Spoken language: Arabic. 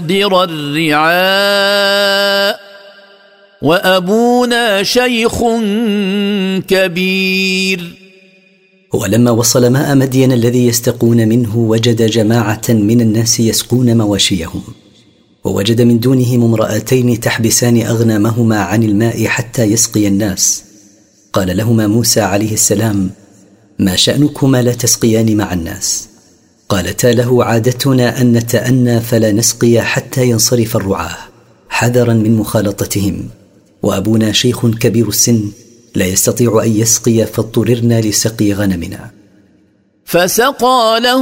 در الرعاء وأبونا شيخ كبير. ولما وصل ماء مدين الذي يستقون منه وجد جماعة من الناس يسقون مواشيهم، ووجد من دونهم امرأتين تحبسان أغنامهما عن الماء حتى يسقي الناس. قال لهما موسى عليه السلام: ما شأنكما لا تسقيان مع الناس؟ قالتا له: عادتنا أن نتأنى فلا نسقي حتى ينصرف الرعاة حذرا من مخالطتهم، وأبونا شيخ كبير السن لا يستطيع أن يسقي فاضطررنا لسقي غنمنا. فسقى له